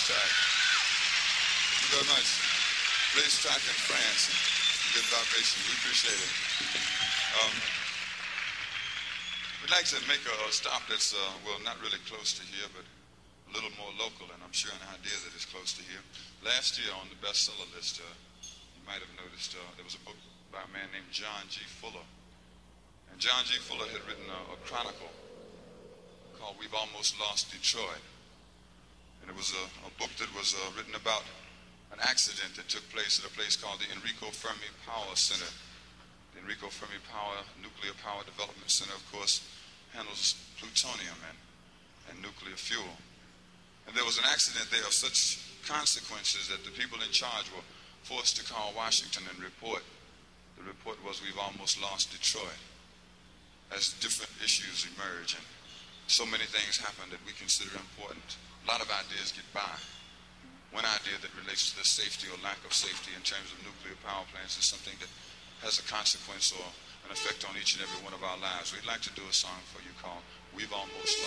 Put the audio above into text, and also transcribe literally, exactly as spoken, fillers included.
Tag. Thank you very much. Racetrack in France. Good vibration. We appreciate it. Um, we'd like to make a stop that's, uh, well, not really close to here, but a little more local, and I'm sure an idea that is close to here. Last year on the bestseller list, uh, you might have noticed uh, there was a book by a man named John G. Fuller. And John G. Fuller had written a, a chronicle called We've Almost Lost Detroit. And it was a, a book that was uh, written about an accident that took place at a place called the Enrico Fermi Power Center. The Enrico Fermi Power, Nuclear Power Development Center, of course, handles plutonium and, and nuclear fuel. And there was an accident there of such consequences that the people in charge were forced to call Washington and report. The report was, we've almost lost Detroit, as different issues emerge and so many things happen that we consider important. A lot of ideas get by. One idea that relates to the safety or lack of safety in terms of nuclear power plants is something that has a consequence or an effect on each and every one of our lives. We'd like to do a song for you called We've Almost